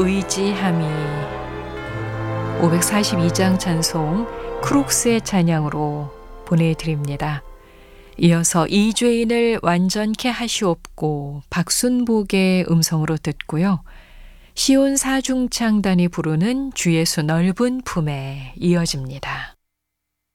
의지함이 542장 찬송 크룩스의 찬양으로 보내드립니다. 이어서 이죄인을 완전케 하시옵고 박순복의 음성으로 듣고요. 시온 사중창단이 부르는 주 예수 넓은 품에 이어집니다.